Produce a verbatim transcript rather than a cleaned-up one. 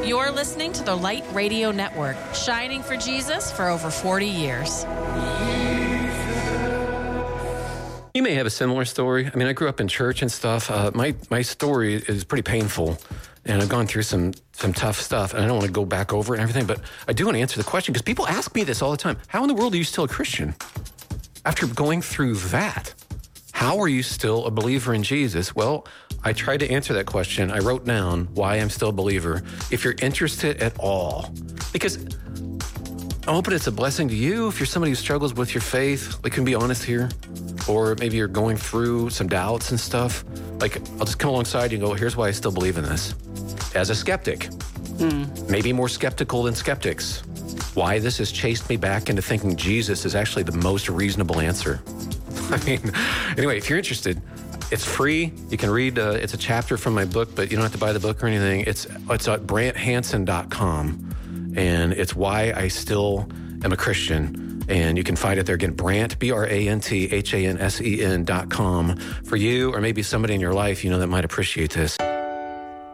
You're listening to the Light Radio Network, shining for Jesus for over forty years. You may have a similar story. I mean, I grew up in church and stuff. Uh, my my story is pretty painful, and I've gone through some some tough stuff, and I don't want to go back over it and everything, but I do want to answer the question, because people ask me this all the time. How in the world are you still a Christian? After going through that, how are you still a believer in Jesus? Well, I tried to answer that question. I wrote down why I'm still a believer, if you're interested at all. Because I'm hoping it's a blessing to you if you're somebody who struggles with your faith. We can be honest here. Or maybe you're going through some doubts and stuff. Like, I'll just come alongside you and go, here's why I still believe in this. As a skeptic, mm. maybe more skeptical than skeptics, why this has chased me back into thinking Jesus is actually the most reasonable answer. I mean, anyway, if you're interested, it's free. You can read, uh, it's a chapter from my book, but you don't have to buy the book or anything. It's, it's at brant hansen dot com, and it's why I still am a Christian. And you can find it there again, Brant, B R A N T H A N S E N dot com. For you, or maybe somebody in your life, you know, that might appreciate this.